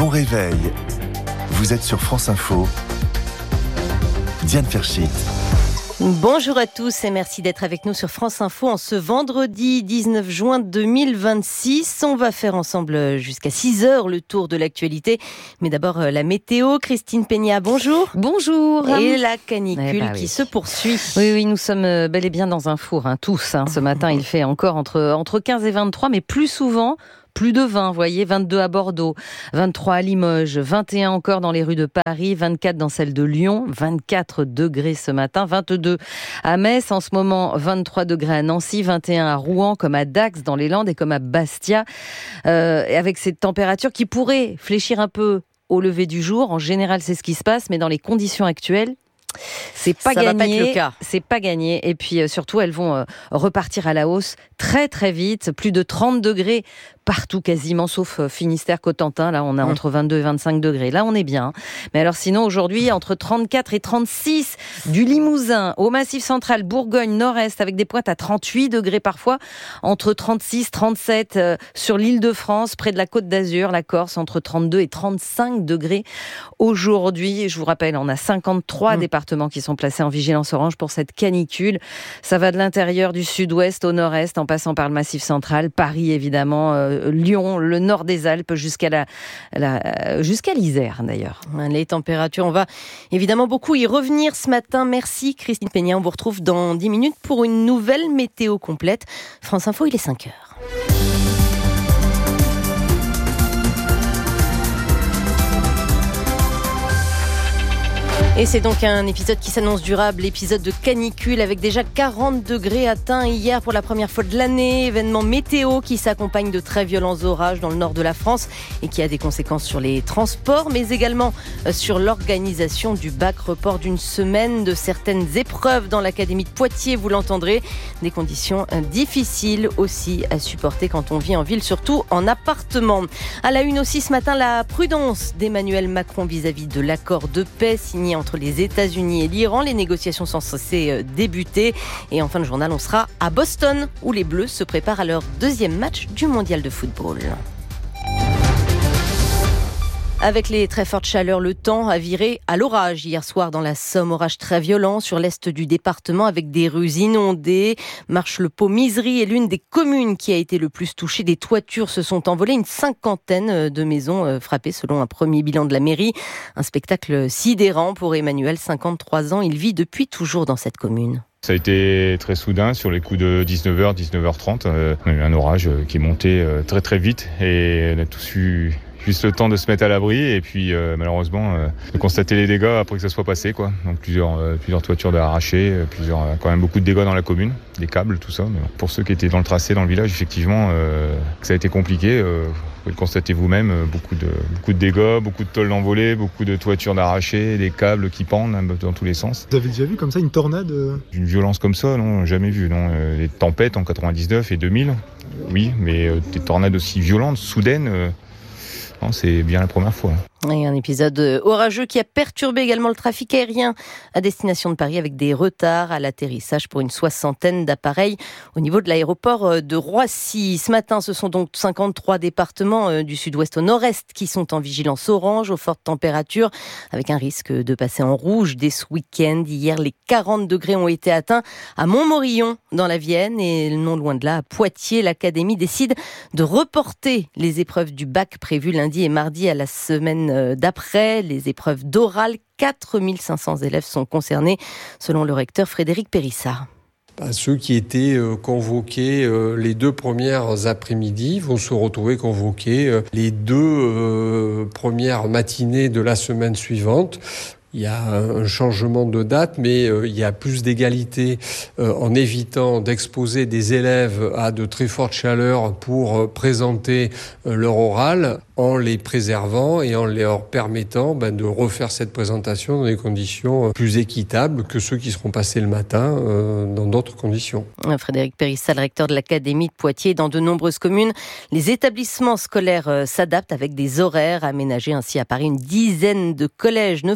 Bon réveil. Vous êtes sur France Info. Diane Ferchit. Bonjour à tous et merci d'être avec nous sur France Info en ce vendredi 19 juin 2026. On va faire ensemble jusqu'à 6h le tour de l'actualité. Mais d'abord la météo. Christine Peña, bonjour. Bonjour. Et la canicule qui se poursuit. Oui, nous sommes bel et bien dans un four, tous. Ce matin, il fait encore entre 15 et 23, mais plus souvent... Plus de 20, vous voyez, 22 à Bordeaux, 23 à Limoges, 21 encore dans les rues de Paris, 24 dans celles de Lyon, 24 degrés ce matin, 22 à Metz, en ce moment 23 degrés à Nancy, 21 à Rouen, comme à Dax dans les Landes et comme à Bastia, avec cette température qui pourrait fléchir un peu au lever du jour. En général, c'est ce qui se passe, mais dans les conditions actuelles, c'est pas gagné. Va pas être le cas. C'est pas gagné. Et puis surtout, elles vont repartir à la hausse très très vite. Plus de 30 degrés partout quasiment, sauf Finistère, Cotentin. Là, on a entre 22 et 25 degrés. Là, on est bien. Mais alors sinon, aujourd'hui, entre 34 et 36, du Limousin au Massif Central, Bourgogne, Nord-Est, avec des pointes à 38 degrés parfois. Entre 36, 37 sur l'Île-de-France, près de la Côte d'Azur, la Corse, entre 32 et 35 degrés. Aujourd'hui, je vous rappelle, on a 53 départements qui sont placés en vigilance orange pour cette canicule. Ça va de l'intérieur du sud-ouest au nord-est, en passant par le Massif Central, Paris évidemment, Lyon, le nord des Alpes, jusqu'à l'Isère d'ailleurs. Les températures, on va évidemment beaucoup y revenir ce matin. Merci Christine Peña, on vous retrouve dans 10 minutes pour une nouvelle météo complète. France Info, il est 5h. Et c'est donc un épisode qui s'annonce durable, l'épisode de canicule avec déjà 40 degrés atteints hier pour la première fois de l'année. Événement météo qui s'accompagne de très violents orages dans le nord de la France et qui a des conséquences sur les transports, mais également sur l'organisation du bac. Report d'une semaine de certaines épreuves dans l'académie de Poitiers, vous l'entendrez. Des conditions difficiles aussi à supporter quand on vit en ville, surtout en appartement. À la une aussi ce matin, la prudence d'Emmanuel Macron vis-à-vis de l'accord de paix signé entre les États-Unis et l'Iran. Les négociations sont censées débuter. Et en fin de journal, on sera à Boston, où les Bleus se préparent à leur deuxième match du mondial de football. Avec les très fortes chaleurs, le temps a viré à l'orage hier soir dans la Somme. Orage très violent sur l'est du département avec des rues inondées. Marche-le-Pot-Misery est l'une des communes qui a été le plus touchée. Des toitures se sont envolées. Une 50aine de maisons frappées selon un premier bilan de la mairie. Un spectacle sidérant pour Emmanuel, 53 ans. Il vit depuis toujours dans cette commune. Ça a été très soudain, sur les coups de 19h, 19h30. On a eu un orage qui est monté très très vite et on a tous eu juste le temps de se mettre à l'abri et puis malheureusement de constater les dégâts après que ça soit passé, quoi. Donc plusieurs toitures arrachées, quand même beaucoup de dégâts dans la commune, des câbles, tout ça. Mais pour ceux qui étaient dans le tracé, dans le village, effectivement, que ça a été compliqué. Vous pouvez le constater vous-même, beaucoup de dégâts, beaucoup de tôles envolées, beaucoup de toitures d'arrachées, des câbles qui pendent dans tous les sens. Vous avez déjà vu comme ça une tornade ? Une violence comme ça, non, jamais vu. Non. Les tempêtes en 99 et 2000, oui, mais des tornades aussi violentes, soudaines, non, c'est bien la première fois. Et un épisode orageux qui a perturbé également le trafic aérien à destination de Paris avec des retards à l'atterrissage pour une 60aine d'appareils au niveau de l'aéroport de Roissy. Ce matin, ce sont donc 53 départements du sud-ouest au nord-est qui sont en vigilance orange aux fortes températures avec un risque de passer en rouge dès ce week-end. Hier, les 40 degrés ont été atteints à Montmorillon dans la Vienne et non loin de là, à Poitiers. L'académie décide de reporter les épreuves du bac prévues lundi et mardi à la semaine d'après. Les épreuves d'oral, 4500 élèves sont concernés, selon le recteur Frédéric Périssard. Ceux qui étaient convoqués les 2 premières après-midi vont se retrouver convoqués les 2 premières matinées de la semaine suivante. Il y a un changement de date, mais il y a plus d'égalité en évitant d'exposer des élèves à de très fortes chaleurs pour présenter leur oral, en les préservant et en leur permettant de refaire cette présentation dans des conditions plus équitables que ceux qui seront passés le matin dans d'autres conditions. Frédéric Périssard, le recteur de l'Académie de Poitiers. Dans de nombreuses communes, les établissements scolaires s'adaptent avec des horaires aménagés. Ainsi, à Paris, une dizaine de collèges ne feront plus cours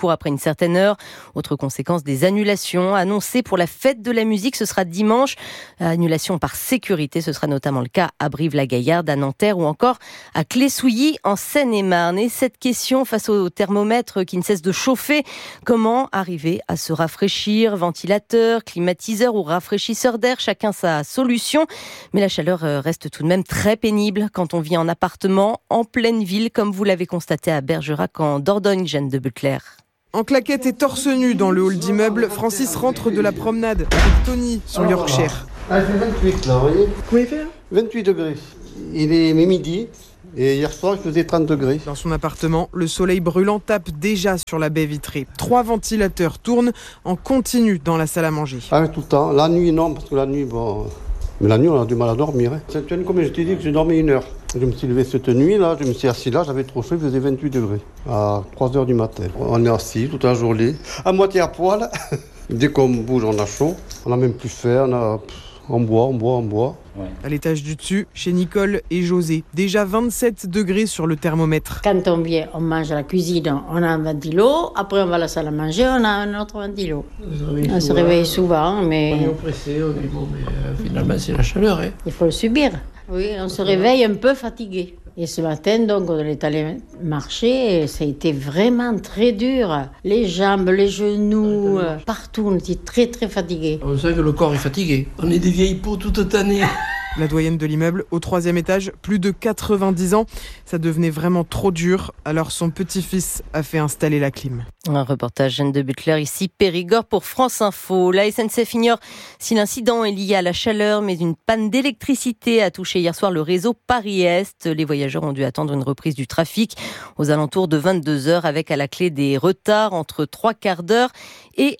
cours après une certaine heure. Autre conséquence, des annulations annoncées pour la fête de la musique. Ce sera dimanche. Annulation par sécurité. Ce sera notamment le cas à Brive-la-Gaillarde, à Nanterre ou encore à Clé-Souilly en Seine-et-Marne. Et cette question face au thermomètre qui ne cesse de chauffer, comment arriver à se rafraîchir? Ventilateur, climatiseur ou rafraîchisseur d'air, chacun sa solution. Mais la chaleur reste tout de même très pénible quand on vit en appartement, en pleine ville, comme vous l'avez constaté à Bergerac en Dordogne, Jeanne de Butler. En claquette et torse nu dans le hall d'immeuble, Francis rentre de la promenade avec Tony, son Yorkshire. Ah, il fait 28 là, vous voyez? Combien il fait là? 28 degrés. Il est midi et hier soir, il faisait 30 degrés. Dans son appartement, le soleil brûlant tape déjà sur la baie vitrée. 3 ventilateurs tournent en continu dans la salle à manger. Ah, tout le temps. La nuit, non, parce que la nuit, bon... Mais la nuit, on a du mal à dormir. Cette nuit, comme je t'ai dit, que j'ai dormi 1 heure. Je me suis levé cette nuit, là, je me suis assis là, j'avais trop chaud, il faisait 28 degrés. À 3 heures du matin. On est assis toute la journée, à moitié à poil. Dès qu'on bouge, on a chaud. On n'a même plus faim, on boit. Ouais. À l'étage du dessus, chez Nicole et José, déjà 27 degrés sur le thermomètre. Quand on vient, on mange à la cuisine, on a un ventilo. Après, on va à la salle à manger, on a un autre ventilo. On se réveille souvent, mais... On est oppressé, on dit bon, mais finalement, c'est la chaleur. Hein. Il faut le subir. Oui, on se réveille un peu fatigué. Et ce matin, donc, on est allé marcher et ça a été vraiment très dur. Les jambes, les genoux, partout, on était très, très fatigués. On sait que le corps est fatigué. On est des vieilles peaux toutes tannées. La doyenne de l'immeuble, au 3e étage, plus de 90 ans. Ça devenait vraiment trop dur, alors son petit-fils a fait installer la clim. Un reportage Jeanne de Butler, ici Périgord pour France Info. La SNCF ignore si l'incident est lié à la chaleur, mais une panne d'électricité a touché hier soir le réseau Paris-Est. Les voyageurs ont dû attendre une reprise du trafic aux alentours de 22h avec à la clé des retards entre 3/4 d'heure et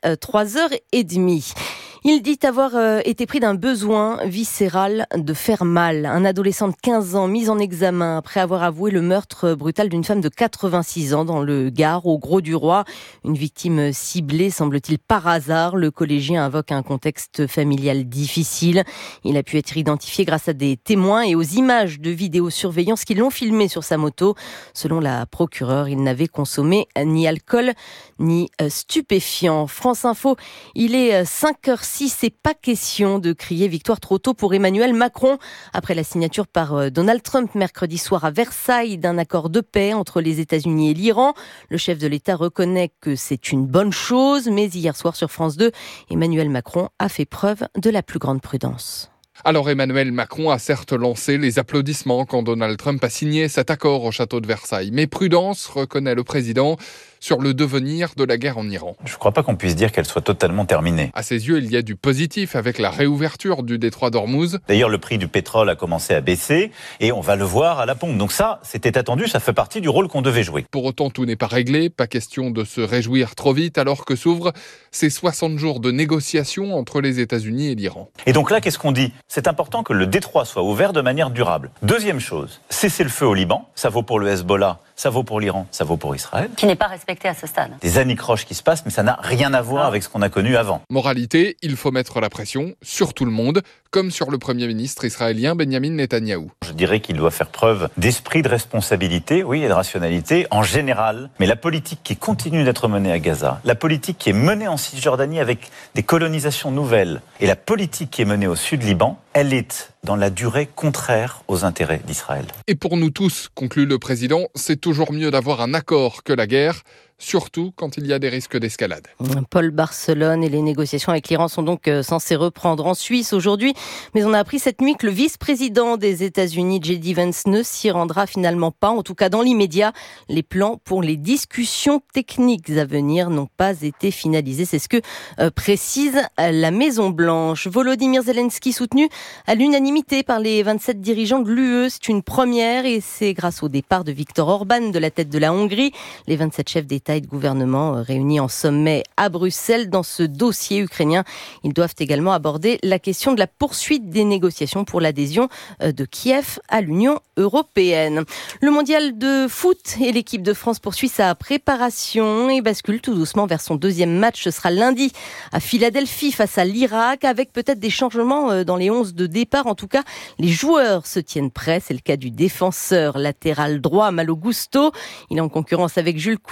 3h30. Il dit avoir été pris d'un besoin viscéral de faire mal. Un adolescent de 15 ans mis en examen après avoir avoué le meurtre brutal d'une femme de 86 ans dans le Gard, au Grau-du-Roi. Une victime ciblée, semble-t-il, par hasard. Le collégien invoque un contexte familial difficile. Il a pu être identifié grâce à des témoins et aux images de vidéosurveillance qui l'ont filmé sur sa moto. Selon la procureure, il n'avait consommé ni alcool ni stupéfiant. France Info, il est 5h06. C'est pas question de crier victoire trop tôt pour Emmanuel Macron. Après la signature par Donald Trump mercredi soir à Versailles d'un accord de paix entre les États-Unis et l'Iran, le chef de l'État reconnaît que c'est une bonne chose, mais hier soir sur France 2, Emmanuel Macron a fait preuve de la plus grande prudence. Alors Emmanuel Macron a certes lancé les applaudissements quand Donald Trump a signé cet accord au château de Versailles. Mais prudence, reconnaît le président, sur le devenir de la guerre en Iran. Je ne crois pas qu'on puisse dire qu'elle soit totalement terminée. À ses yeux, il y a du positif avec la réouverture du détroit d'Ormuz. D'ailleurs, le prix du pétrole a commencé à baisser et on va le voir à la pompe. Donc ça, c'était attendu, ça fait partie du rôle qu'on devait jouer. Pour autant, tout n'est pas réglé, pas question de se réjouir trop vite alors que s'ouvrent ces 60 jours de négociations entre les États-Unis et l'Iran. Et donc là, qu'est-ce qu'on dit ? C'est important que le détroit soit ouvert de manière durable. Deuxième chose, cesser le feu au Liban, ça vaut pour le Hezbollah, ça vaut pour l'Iran, ça vaut pour Israël. Qui n'est pas respecté à ce stade. Des anicroches qui se passent, mais ça n'a rien à voir avec ce qu'on a connu avant. Moralité, il faut mettre la pression sur tout le monde, comme sur le Premier ministre israélien Benjamin Netanyahou. Je dirais qu'il doit faire preuve d'esprit de responsabilité, oui, et de rationalité en général. Mais la politique qui continue d'être menée à Gaza, la politique qui est menée en Cisjordanie avec des colonisations nouvelles, et la politique qui est menée au sud Liban, elle est dans la durée contraire aux intérêts d'Israël. Et pour nous tous, conclut le président, c'est toujours mieux d'avoir un accord que la guerre, surtout quand il y a des risques d'escalade. Paul Barcelone et les négociations avec l'Iran sont donc censées reprendre en Suisse aujourd'hui. Mais on a appris cette nuit que le vice-président des États-Unis, J.D. Vance, ne s'y rendra finalement pas. En tout cas, dans l'immédiat, les plans pour les discussions techniques à venir n'ont pas été finalisés. C'est ce que précise la Maison-Blanche. Volodymyr Zelensky soutenu à l'unanimité par les 27 dirigeants de l'UE. C'est une première et c'est grâce au départ de Viktor Orban de la tête de la Hongrie. Les 27 chefs d'État et de gouvernement réunis en sommet à Bruxelles dans ce dossier ukrainien. Ils doivent également aborder la question de la poursuite des négociations pour l'adhésion de Kiev à l'Union européenne. Le mondial de foot et l'équipe de France poursuit sa préparation et bascule tout doucement vers son deuxième match. Ce sera lundi à Philadelphie face à l'Irak avec peut-être des changements dans les 11 de départ. En tout cas, les joueurs se tiennent prêts. C'est le cas du défenseur latéral droit Malo Gusto. Il est en concurrence avec Jules Koundé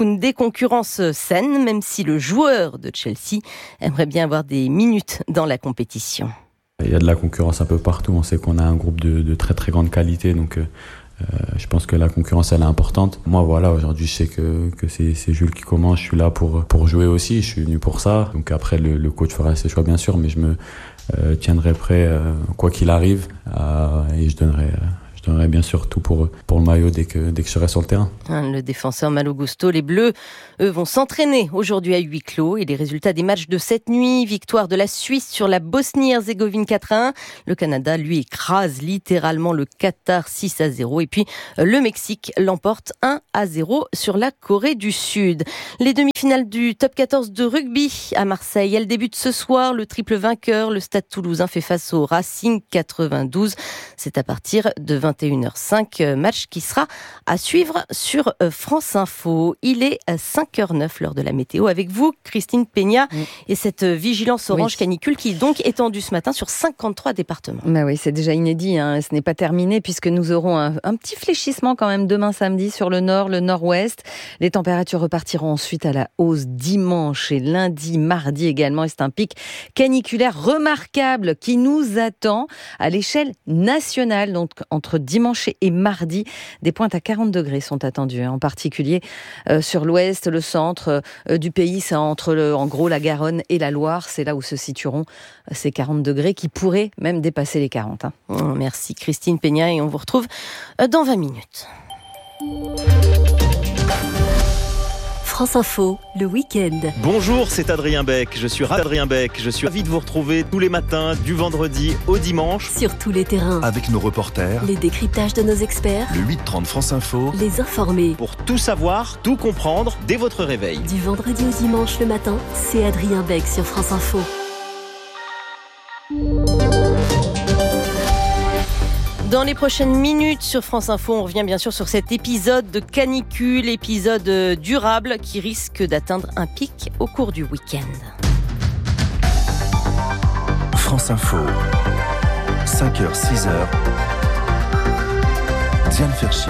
concurrence saine, même si le joueur de Chelsea aimerait bien avoir des minutes dans la compétition. Il y a de la concurrence un peu partout. On sait qu'on a un groupe de très très grande qualité, donc je pense que la concurrence elle est importante. Moi voilà, aujourd'hui je sais que c'est Jules qui commence, je suis là pour jouer aussi, je suis venu pour ça. Donc après le coach fera ses choix bien sûr, mais je me tiendrai prêt quoi qu'il arrive et je donnerai bien sûr tout pour le maillot dès que je serai sur le terrain. Le défenseur Malo Gusto, les Bleus, eux, vont s'entraîner aujourd'hui à huis clos. Et les résultats des matchs de cette nuit: victoire de la Suisse sur la Bosnie-Herzégovine 4-1. Le Canada, lui, écrase littéralement le Qatar 6-0. Et puis le Mexique l'emporte 1-0 sur la Corée du Sud. Les demi-finales du top 14 de rugby à Marseille, elles débutent ce soir. Le triple vainqueur, le Stade Toulousain, fait face au Racing 92. C'est à partir de 21h05, match qui sera à suivre sur France Info. Il est 5h09, l'heure de la météo, avec vous, Christine Peña, et cette vigilance orange canicule qui est donc étendue ce matin sur 53 départements. Bah oui, c'est déjà inédit, ce n'est pas terminé puisque nous aurons un petit fléchissement quand même demain samedi sur le nord, le nord-ouest. Les températures repartiront ensuite à la hausse dimanche et lundi, mardi également, et c'est un pic caniculaire remarquable qui nous attend à l'échelle nationale, donc entre dimanche et mardi. Des pointes à 40 degrés sont attendues, en particulier sur l'ouest, le centre du pays. C'est en gros la Garonne et la Loire. C'est là où se situeront ces 40 degrés qui pourraient même dépasser les 40. Merci Christine Peña et on vous retrouve dans 20 minutes. France Info, le week-end. Bonjour, c'est Adrien Beck. Je suis ravi de vous retrouver tous les matins, du vendredi au dimanche. Sur tous les terrains. Avec nos reporters. Les décryptages de nos experts. Le 8-30 France Info. Les informés. Pour tout savoir, tout comprendre dès votre réveil. Du vendredi au dimanche le matin, c'est Adrien Beck sur France Info. Dans les prochaines minutes sur France Info, on revient bien sûr sur cet épisode de canicule, épisode durable qui risque d'atteindre un pic au cours du week-end. France Info, 5h, 6h, Diane Ferchit.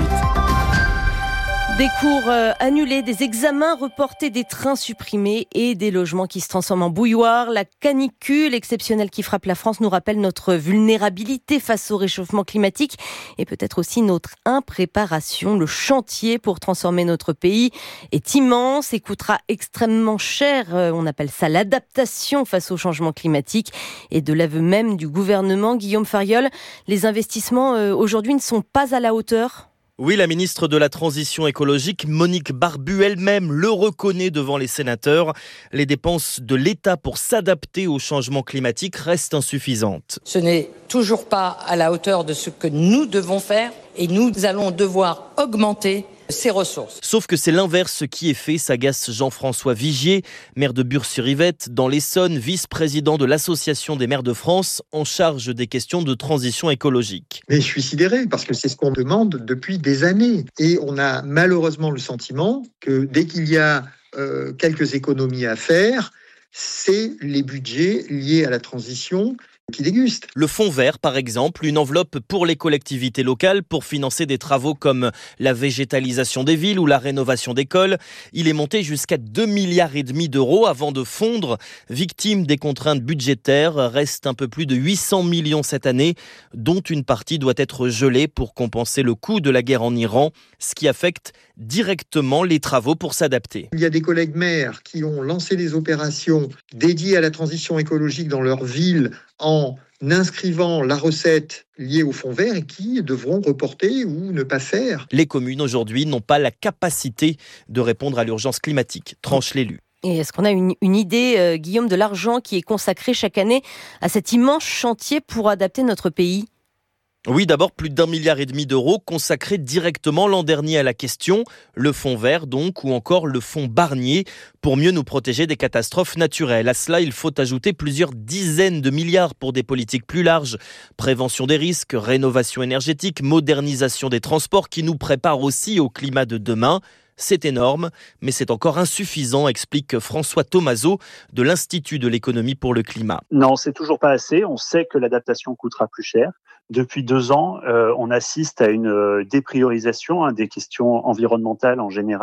Des cours annulés, des examens reportés, des trains supprimés et des logements qui se transforment en bouilloire. La canicule exceptionnelle qui frappe la France nous rappelle notre vulnérabilité face au réchauffement climatique et peut-être aussi notre impréparation. Le chantier pour transformer notre pays est immense et coûtera extrêmement cher. On appelle ça l'adaptation face au changement climatique. Et de l'aveu même du gouvernement, Guillaume Fariol, les investissements aujourd'hui ne sont pas à la hauteur. Oui, la ministre de la Transition écologique, Monique Barbu, elle-même le reconnaît devant les sénateurs. Les dépenses de l'État pour s'adapter au changement climatique restent insuffisantes. Ce n'est toujours pas à la hauteur de ce que nous devons faire et nous allons devoir augmenter ces ressources. Sauf que c'est l'inverse qui est fait, s'agace Jean-François Vigier, maire de Bure-sur-Yvette, dans l'Essonne, vice-président de l'Association des maires de France, en charge des questions de transition écologique. Mais je suis sidéré parce que c'est ce qu'on demande depuis des années. Et on a malheureusement le sentiment que dès qu'il y a quelques économies à faire, c'est les budgets liés à la transition qui dégustent. Le fonds vert, par exemple, une enveloppe pour les collectivités locales pour financer des travaux comme la végétalisation des villes ou la rénovation d'écoles. Il est monté jusqu'à 2,5 milliards d'euros avant de fondre. Victime des contraintes budgétaires, reste un peu plus de 800 millions cette année, dont une partie doit être gelée pour compenser le coût de la guerre en Iran, ce qui affecte directement les travaux pour s'adapter. Il y a des collègues maires qui ont lancé des opérations dédiées à la transition écologique dans leur ville en inscrivant la recette liée au fonds vert et qui devront reporter ou ne pas faire. Les communes aujourd'hui n'ont pas la capacité de répondre à l'urgence climatique, tranche l'élu. Et est-ce qu'on a une idée, Guillaume, de l'argent qui est consacré chaque année à cet immense chantier pour adapter notre pays ? Oui, d'abord, plus d'1,5 milliard d'euros consacrés directement l'an dernier à la question, le fonds vert donc, ou encore le fonds Barnier, pour mieux nous protéger des catastrophes naturelles. À cela, il faut ajouter plusieurs dizaines de milliards pour des politiques plus larges. Prévention des risques, rénovation énergétique, modernisation des transports qui nous préparent aussi au climat de demain. C'est énorme, mais c'est encore insuffisant, explique François Thomazeau de l'Institut de l'économie pour le climat. Non, c'est toujours pas assez. On sait que l'adaptation coûtera plus cher. Depuis 2 ans, on assiste à une dépriorisation des questions environnementales en général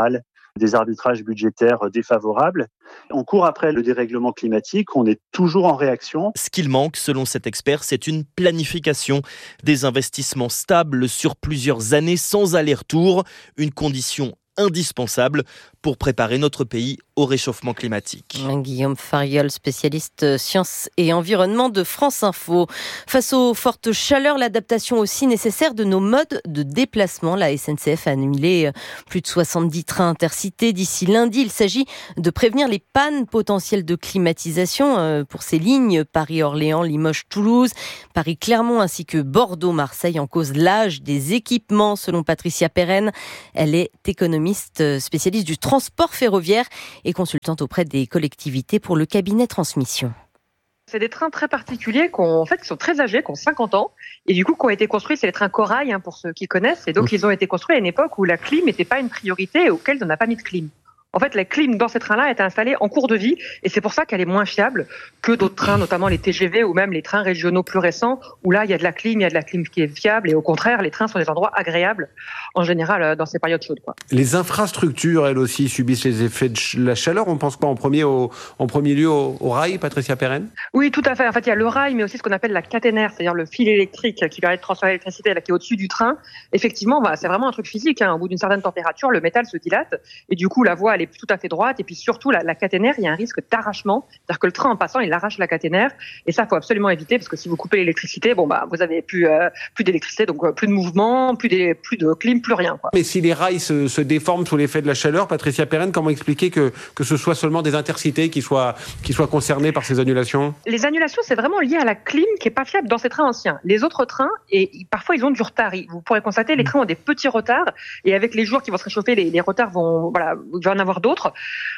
des arbitrages budgétaires défavorables. On court après le dérèglement climatique, on est toujours en réaction. Ce qu'il manque, selon cet expert, c'est une planification, des investissements stables sur plusieurs années sans aller-retour, une condition indispensable pour préparer notre pays au réchauffement climatique. Guillaume Fariol, spécialiste sciences et environnement de France Info. Face aux fortes chaleurs, l'adaptation aussi nécessaire de nos modes de déplacement. La SNCF a annulé plus de 70 trains intercités d'ici lundi. Il s'agit de prévenir les pannes potentielles de climatisation pour ces lignes Paris-Orléans, Limoges-Toulouse, Paris-Clermont ainsi que Bordeaux-Marseille. En cause l'âge des équipements, selon Patricia Perren. Elle est économiste spécialiste du transport ferroviaire et consultante auprès des collectivités pour le cabinet Transmission. C'est des trains très particuliers qui sont très âgés, qui ont 50 ans et du coup qui ont été construits, c'est les trains Corail pour ceux qui connaissent, et donc ils ont été construits à une époque où la clim n'était pas une priorité et auquel on n'a pas mis de clim. En fait, la clim dans ces trains-là est installée en cours de vie et c'est pour ça qu'elle est moins fiable que d'autres trains, notamment les TGV ou même les trains régionaux plus récents où là, il y a de la clim qui est fiable et au contraire, les trains sont des endroits agréables en général dans ces périodes chaudes, quoi. Les infrastructures, elles aussi, subissent les effets de la chaleur. On pense quoi en premier lieu au rail, Patricia Perren ? Oui, tout à fait. En fait, il y a le rail, mais aussi ce qu'on appelle la caténaire, c'est-à-dire le fil électrique qui permet de transférer l'électricité qui est au-dessus du train. Effectivement, c'est vraiment un truc physique. Au bout d'une certaine température, le métal se dilate et du coup, la voie elle est tout à fait droite. Et puis surtout, la caténaire, il y a un risque d'arrachement. C'est-à-dire que le train, en passant, il arrache la caténaire. Et ça, faut absolument éviter parce que si vous coupez l'électricité, vous avez plus d'électricité, donc plus de mouvement, plus de clim, plus rien, quoi. Mais si les rails se déforment sous l'effet de la chaleur, Patricia Perren, comment expliquer que ce soit seulement des intercités qui soient concernés par ces annulations ? Les annulations, c'est vraiment lié à la clim qui est pas fiable dans ces trains anciens. Les autres trains, parfois, ils ont du retard. Vous pourrez constater, les trains ont des petits retards. Et avec les jours qui vont se réchauffer, les retards il va en avoir d'autres.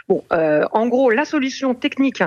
En gros, la solution technique,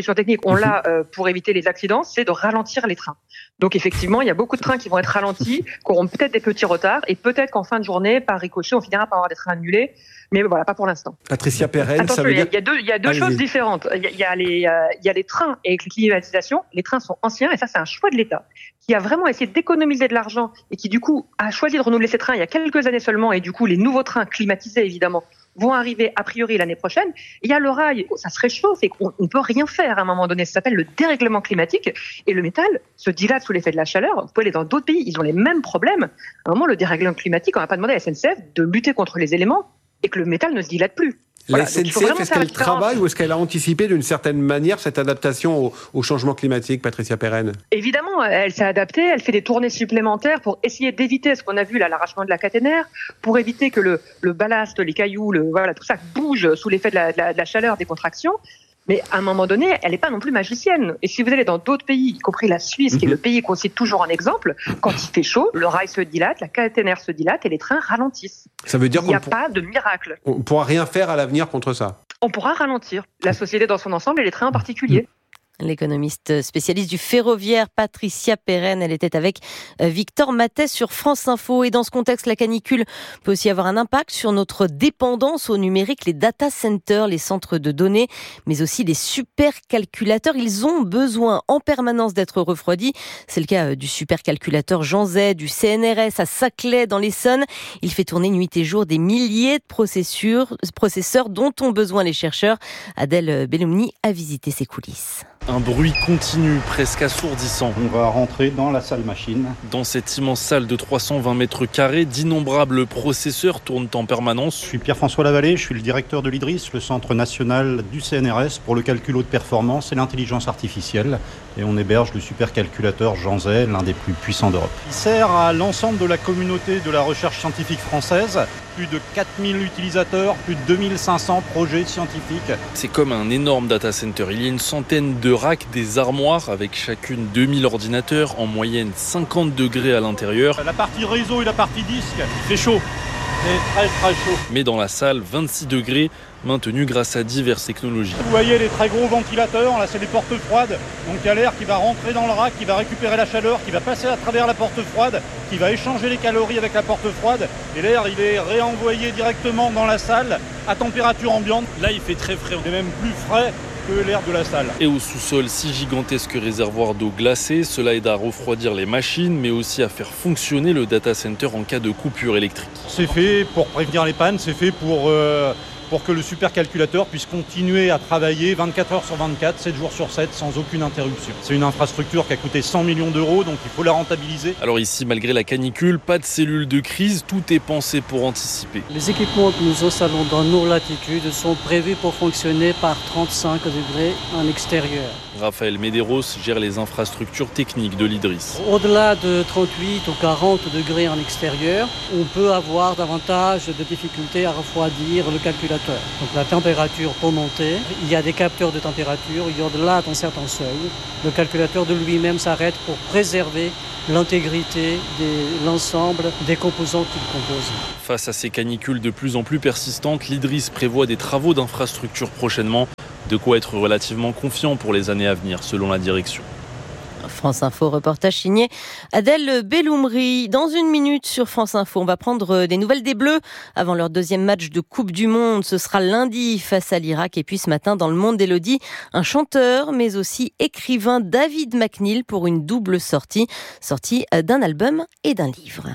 on l'a pour éviter les accidents, c'est de ralentir les trains. Donc effectivement, il y a beaucoup de trains qui vont être ralentis, qui auront peut-être des petits retards, et peut-être qu'en fin de journée, par ricochet, on finira par avoir des trains annulés. Mais pas pour l'instant. Patricia Perren, attention, ça veut dire... il y a deux choses différentes. Il y a les trains avec les climatisations. Les trains sont anciens et ça, c'est un choix de l'État qui a vraiment essayé d'économiser de l'argent et qui, du coup, a choisi de renouveler ces trains il y a quelques années seulement. Et du coup, les nouveaux trains climatisés, évidemment, vont arriver a priori l'année prochaine. Il y a le rail, ça se réchauffe et on ne peut rien faire à un moment donné. Ça s'appelle le dérèglement climatique et le métal se dilate sous l'effet de la chaleur. Vous pouvez aller dans d'autres pays, ils ont les mêmes problèmes. À un moment, le dérèglement climatique, on n'a pas demandé à la SNCF de lutter contre les éléments et que le métal ne se dilate plus. La SNCF, est-ce qu'elle travaille ou est-ce qu'elle a anticipé d'une certaine manière cette adaptation au changement climatique, Patricia Perren ? Évidemment, elle s'est adaptée, elle fait des tournées supplémentaires pour essayer d'éviter ce qu'on a vu là, l'arrachement de la caténaire, pour éviter que le ballast, les cailloux, tout ça bouge sous l'effet de la chaleur des contractions. Mais à un moment donné, elle n'est pas non plus magicienne. Et si vous allez dans d'autres pays, y compris la Suisse, qui est le pays qu'on cite toujours en exemple, quand il fait chaud, le rail se dilate, la caténaire se dilate et les trains ralentissent. Ça veut dire qu'il n'y a pas de miracle. On ne pourra rien faire à l'avenir contre ça. On pourra ralentir la société dans son ensemble et les trains en particulier. L'économiste spécialiste du ferroviaire Patricia Perren, elle était avec Victor Mathès sur France Info. Et dans ce contexte, la canicule peut aussi avoir un impact sur notre dépendance au numérique. Les data centers, les centres de données, mais aussi les supercalculateurs, ils ont besoin en permanence d'être refroidis. C'est le cas du supercalculateur Jean Zay, du CNRS à Saclay dans l'Essonne. Il fait tourner nuit et jour des milliers de processeurs dont ont besoin les chercheurs. Adèle Belloumni a visité ses coulisses. Un bruit continu, presque assourdissant. On va rentrer dans la salle machine. Dans cette immense salle de 320 mètres carrés, d'innombrables processeurs tournent en permanence. Je suis Pierre-François Lavallée, je suis le directeur de l'IDRIS, le centre national du CNRS pour le calcul haute performance et l'intelligence artificielle. Et on héberge le supercalculateur Jean Zay, l'un des plus puissants d'Europe. Il sert à l'ensemble de la communauté de la recherche scientifique française. Plus de 4000 utilisateurs, plus de 2500 projets scientifiques. C'est comme un énorme data center. Il y a une centaine de racks, des armoires avec chacune 2000 ordinateurs, en moyenne 50 degrés à l'intérieur. La partie réseau et la partie disque, c'est chaud. C'est très très chaud. Mais dans la salle, 26 degrés, maintenus grâce à diverses technologies. Vous voyez les très gros ventilateurs, là c'est les portes froides. Donc il y a l'air qui va rentrer dans le rack, qui va récupérer la chaleur, qui va passer à travers la porte froide, qui va échanger les calories avec la porte froide. Et l'air il est réenvoyé directement dans la salle à température ambiante. Là il fait très frais. Il est même plus frais que l'air de la salle. Et au sous-sol, 6 gigantesques réservoirs d'eau glacée. Cela aide à refroidir les machines, mais aussi à faire fonctionner le data center en cas de coupure électrique. C'est fait pour prévenir les pannes, c'est fait pour pour que le supercalculateur puisse continuer à travailler 24 heures sur 24, 7 jours sur 7, sans aucune interruption. C'est une infrastructure qui a coûté 100 millions d'euros, donc il faut la rentabiliser. Alors ici, malgré la canicule, pas de cellule de crise, tout est pensé pour anticiper. Les équipements que nous installons dans nos latitudes sont prévus pour fonctionner par 35 degrés en extérieur. Raphaël Medeiros gère les infrastructures techniques de l'Idriss. Au-delà de 38 ou 40 degrés en extérieur, on peut avoir davantage de difficultés à refroidir le calculateur. Donc la température peut monter, il y a des capteurs de température, et au-delà d'un certain seuil, le calculateur de lui-même s'arrête pour préserver l'intégrité de l'ensemble des composants qu'il compose. Face à ces canicules de plus en plus persistantes, l'Idriss prévoit des travaux d'infrastructure prochainement. De quoi être relativement confiant pour les années à venir, selon la direction. France Info, reportage signé Adèle Belloumri. Dans une minute sur France Info, on va prendre des nouvelles des Bleus avant leur deuxième match de Coupe du Monde. Ce sera lundi face à l'Irak. Et puis ce matin, dans Le Monde d'Élodie, un chanteur, mais aussi écrivain, David McNeil, pour une double sortie d'un album et d'un livre.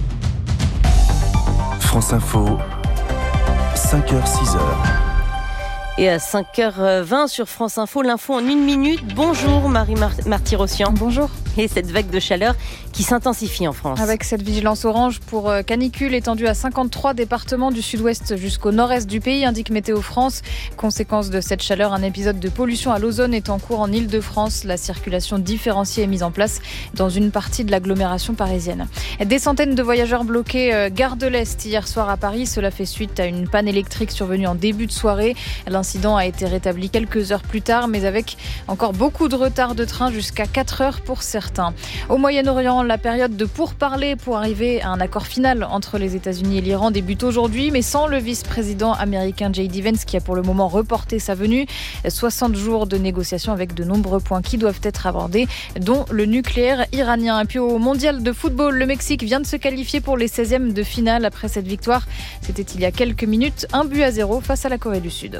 France Info, 5h, 6h. Et à 5h20 sur France Info, l'info en une minute. Bonjour Marie-Marty-Rossian. Bonjour. Et cette vague de chaleur qui s'intensifie en France. Avec cette vigilance orange pour canicule étendue à 53 départements du sud-ouest jusqu'au nord-est du pays, indique Météo France. Conséquence de cette chaleur, un épisode de pollution à l'ozone est en cours en Île-de-France. La circulation différenciée est mise en place dans une partie de l'agglomération parisienne. Des centaines de voyageurs bloqués gare de l'Est hier soir à Paris. Cela fait suite à une panne électrique survenue en début de soirée. L'incident a été rétabli quelques heures plus tard, mais avec encore beaucoup de retard de train jusqu'à 4 heures pour certains. Au Moyen-Orient, la période de pourparlers pour arriver à un accord final entre les États-Unis et l'Iran débute aujourd'hui, mais sans le vice-président américain J.D. Vance qui a pour le moment reporté sa venue. 60 jours de négociations avec de nombreux points qui doivent être abordés, dont le nucléaire iranien. Et puis au mondial de football, le Mexique vient de se qualifier pour les 16e de finale après cette victoire. C'était il y a quelques minutes, 1-0 face à la Corée du Sud.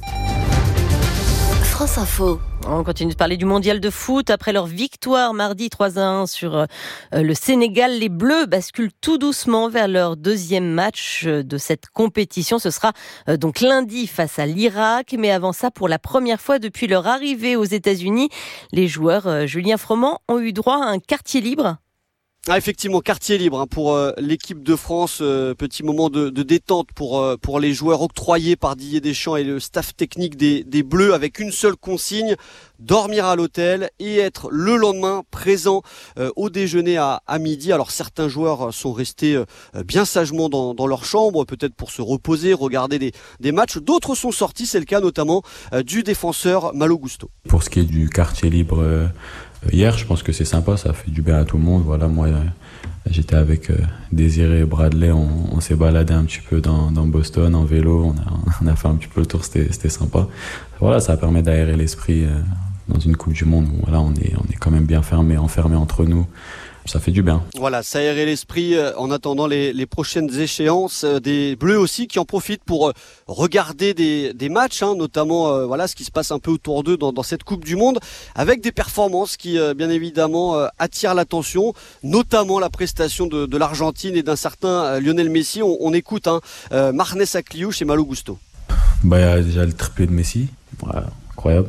France Info. On continue de parler du mondial de foot. Après leur victoire mardi 3-1 sur le Sénégal, les Bleus basculent tout doucement vers leur deuxième match de cette compétition. Ce sera donc lundi face à l'Irak. Mais avant ça, pour la première fois depuis leur arrivée aux États-Unis, les joueurs Julien Froment ont eu droit à un quartier libre. Ah, effectivement, quartier libre pour l'équipe de France, petit moment de détente pour les joueurs octroyés par Didier Deschamps et le staff technique des Bleus, avec une seule consigne: dormir à l'hôtel et être le lendemain présent au déjeuner à midi. Alors certains joueurs sont restés bien sagement dans leur chambre, peut-être pour se reposer, regarder des matchs. D'autres sont sortis, c'est le cas notamment du défenseur Malo Gusto. Pour ce qui est du quartier libre hier, je pense que c'est sympa, ça fait du bien à tout le monde. Voilà, moi j'étais avec Désiré et Bradley, on s'est baladé un petit peu dans Boston en vélo, on a fait un petit peu le tour, c'était sympa. Voilà, ça permet d'aérer l'esprit dans une Coupe du Monde où voilà, on est quand même bien enfermés entre nous. Ça fait du bien. Voilà, ça aérer l'esprit en attendant les prochaines échéances. Des Bleus aussi qui en profitent pour regarder des matchs, notamment voilà ce qui se passe un peu autour d'eux dans cette Coupe du Monde, avec des performances qui bien évidemment attirent l'attention, notamment la prestation de l'Argentine et d'un certain Lionel Messi. On écoute Marnes Akliouche et Malo Gusto. Il y a déjà le triplé de Messi, voilà, incroyable.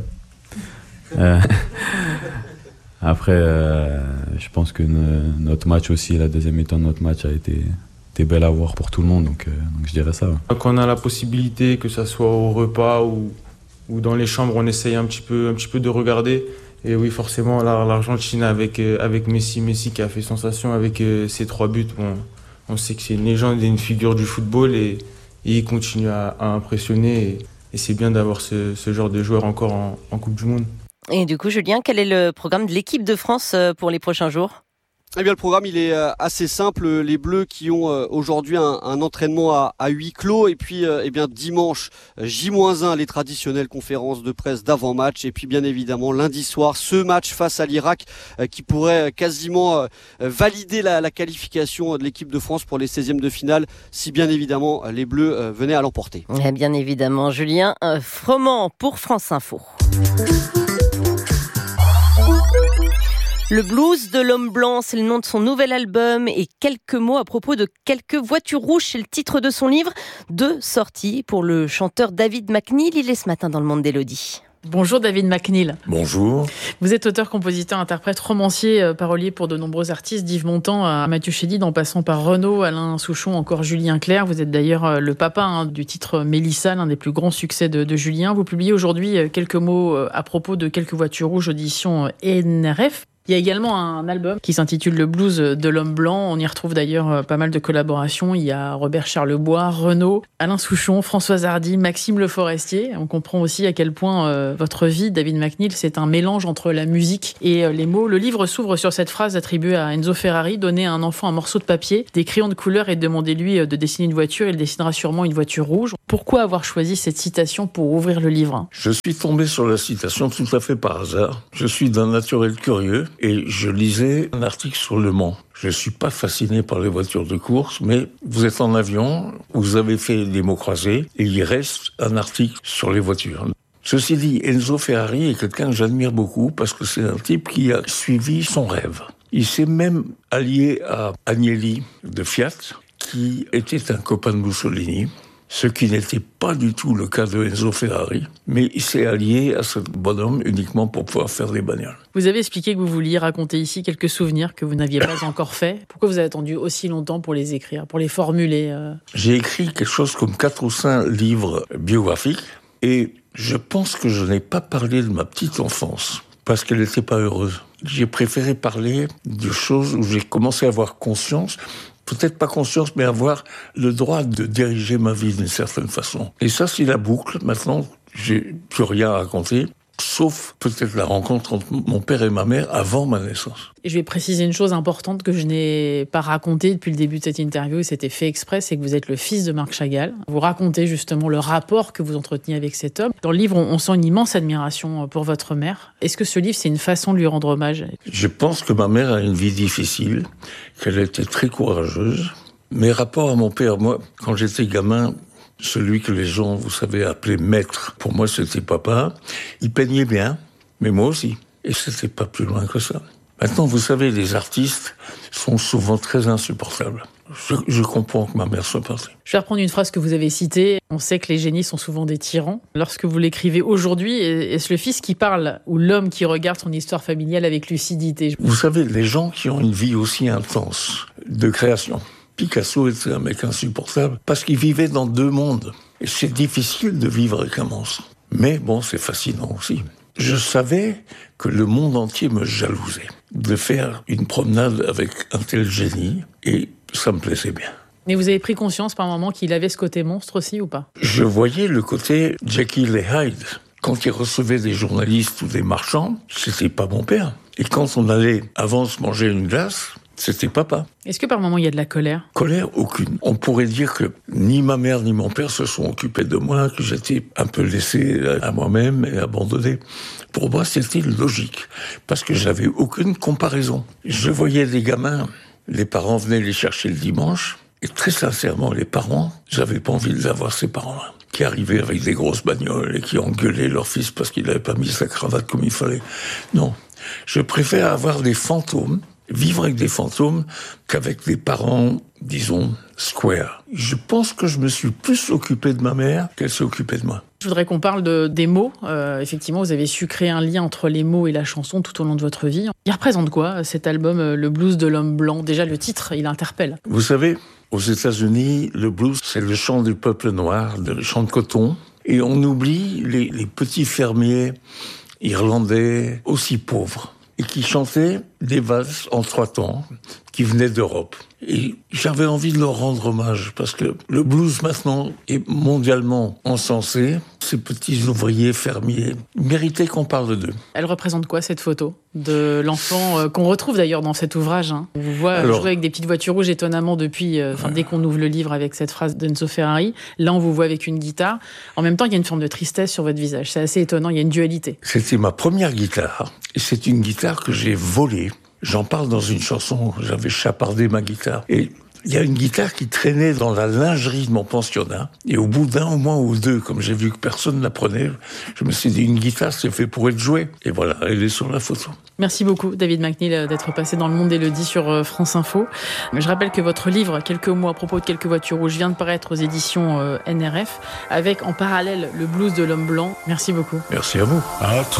Après, je pense que notre match aussi, la deuxième mi-temps de notre match a été belle à voir pour tout le monde, donc je dirais ça. Ouais. Quand on a la possibilité, que ça soit au repas ou dans les chambres, on essaye un petit peu de regarder. Et oui, forcément, l'Argentine avec Messi qui a fait sensation avec ses 3 buts. Bon, on sait que c'est une légende et une figure du football et il continue à impressionner. Et c'est bien d'avoir ce genre de joueur encore en Coupe du Monde. Et du coup, Julien, quel est le programme de l'équipe de France pour les prochains jours ? Eh bien, le programme, il est assez simple. Les Bleus qui ont aujourd'hui un entraînement à huis clos. Et puis, dimanche, J-1, les traditionnelles conférences de presse d'avant-match. Et puis, bien évidemment, lundi soir, ce match face à l'Irak qui pourrait quasiment valider la qualification de l'équipe de France pour les 16e de finale, si bien évidemment les Bleus venaient à l'emporter. Et bien évidemment, Julien Froment pour France Info. Le blues de l'homme blanc, c'est le nom de son nouvel album et quelques mots à propos de quelques voitures rouges, c'est le titre de son livre. 2 sorties pour le chanteur David McNeil, il est ce matin dans le monde d'Élodie. Bonjour David McNeil. Bonjour. Vous êtes auteur, compositeur, interprète, romancier, parolier pour de nombreux artistes, d'Yves Montand à Mathieu Chédid, en passant par Renaud, Alain Souchon, encore Julien Clerc. Vous êtes d'ailleurs le papa du titre Mélissa, l'un des plus grands succès de Julien. Vous publiez aujourd'hui quelques mots à propos de quelques voitures rouges, audition NRF. Il y a également un album qui s'intitule Le blues de l'homme blanc. On y retrouve d'ailleurs pas mal de collaborations. Il y a Robert Charlebois, Renaud, Alain Souchon, Françoise Hardy, Maxime Le Forestier. On comprend aussi à quel point votre vie, David McNeil, c'est un mélange entre la musique et les mots. Le livre s'ouvre sur cette phrase attribuée à Enzo Ferrari: donnez à un enfant un morceau de papier, des crayons de couleur et demandez-lui de dessiner une voiture. Il dessinera sûrement une voiture rouge. Pourquoi avoir choisi cette citation pour ouvrir le livre ? Je suis tombé sur la citation tout à fait par hasard. Je suis d'un naturel curieux et je lisais un article sur Le Mans. Je ne suis pas fasciné par les voitures de course, mais vous êtes en avion, vous avez fait des mots croisés, et il reste un article sur les voitures. Ceci dit, Enzo Ferrari est quelqu'un que j'admire beaucoup parce que c'est un type qui a suivi son rêve. Il s'est même allié à Agnelli de Fiat, qui était un copain de Mussolini, ce qui n'était pas du tout le cas de Enzo Ferrari, mais il s'est allié à ce bonhomme uniquement pour pouvoir faire des bagnoles. Vous avez expliqué que vous vouliez raconter ici quelques souvenirs que vous n'aviez pas encore faits. Pourquoi vous avez attendu aussi longtemps pour les écrire, pour les formuler J'ai écrit quelque chose comme 4 ou 5 livres biographiques, et je pense que je n'ai pas parlé de ma petite enfance, parce qu'elle n'était pas heureuse. J'ai préféré parler de choses où j'ai commencé à avoir conscience, peut-être pas conscience, mais avoir le droit de diriger ma vie d'une certaine façon. Et ça, c'est la boucle. Maintenant, j'ai plus rien à raconter, sauf peut-être la rencontre entre mon père et ma mère avant ma naissance. Et je vais préciser une chose importante que je n'ai pas racontée depuis le début de cette interview, et c'était fait exprès, c'est que vous êtes le fils de Marc Chagall. Vous racontez justement le rapport que vous entreteniez avec cet homme. Dans le livre, on sent une immense admiration pour votre mère. Est-ce que ce livre, c'est une façon de lui rendre hommage ? Je pense que ma mère a une vie difficile, qu'elle était très courageuse. Mes rapports à mon père, moi, quand j'étais gamin, celui que les gens, vous savez, appelaient maître, pour moi, c'était papa. Il peignait bien, mais moi aussi. Et c'était pas plus loin que ça. Maintenant, vous savez, les artistes sont souvent très insupportables. Je comprends que ma mère soit partie. Je vais reprendre une phrase que vous avez citée. On sait que les génies sont souvent des tyrans. Lorsque vous l'écrivez aujourd'hui, est-ce le fils qui parle ou l'homme qui regarde son histoire familiale avec lucidité ? Vous savez, les gens qui ont une vie aussi intense de création. Picasso était un mec insupportable parce qu'il vivait dans 2 mondes. Et c'est difficile de vivre avec un monstre. Mais bon, c'est fascinant aussi. Je savais que le monde entier me jalousait de faire une promenade avec un tel génie, et ça me plaisait bien. Mais vous avez pris conscience par moment qu'il avait ce côté monstre aussi ou pas ? Je voyais le côté Jekyll et Hyde. Quand il recevait des journalistes ou des marchands, c'était pas mon père. Et quand on allait avant se manger une glace, c'était papa. Est-ce que par moment il y a de la colère ? Colère, aucune. On pourrait dire que ni ma mère ni mon père se sont occupés de moi, que j'étais un peu laissé à moi-même et abandonné. Pour moi, c'était logique, parce que j'avais aucune comparaison. Je voyais des gamins, les parents venaient les chercher le dimanche, et très sincèrement, les parents, j'avais pas envie d'avoir ces parents-là, qui arrivaient avec des grosses bagnoles et qui engueulaient leur fils parce qu'il n'avait pas mis sa cravate comme il fallait. Non, je préfère avoir des fantômes, vivre avec des fantômes qu'avec des parents, disons, square. Je pense que je me suis plus occupé de ma mère qu'elle s'est occupée de moi. Je voudrais qu'on parle des mots. Effectivement, vous avez su créer un lien entre les mots et la chanson tout au long de votre vie. Il représente quoi, cet album, Le blues de l'homme blanc ? Déjà, le titre, il interpelle. Vous savez, aux États-Unis, le blues, c'est le chant du peuple noir, le chant de coton. Et on oublie les petits fermiers irlandais aussi pauvres, et qui chantaient des valses en 3 temps, qui venaient d'Europe. Et j'avais envie de leur rendre hommage, parce que le blues maintenant est mondialement encensé. Ces petits ouvriers fermiers méritaient qu'on parle d'eux. Elle représente quoi, cette photo de l'enfant qu'on retrouve d'ailleurs dans cet ouvrage, On vous voit jouer avec des petites voitures rouges étonnamment depuis, dès qu'on ouvre le livre avec cette phrase d'Enzo Ferrari. Là, on vous voit avec une guitare. En même temps, il y a une forme de tristesse sur votre visage. C'est assez étonnant, il y a une dualité. C'était ma première guitare, et c'est une guitare que j'ai volée. J'en parle dans une chanson, j'avais chapardé ma guitare. Et il y a une guitare qui traînait dans la lingerie de mon pensionnat. Et au bout d'un mois ou deux, comme j'ai vu que personne ne la prenait, je me suis dit, une guitare, c'est fait pour être jouée. Et voilà, elle est sur la photo. Merci beaucoup, David McNeil, d'être passé dans Le Monde d'Élodie sur France Info. Je rappelle que votre livre, Quelques mots à propos de quelques voitures rouges, vient de paraître aux éditions NRF, avec en parallèle le blues de l'homme blanc. Merci beaucoup. Merci à vous.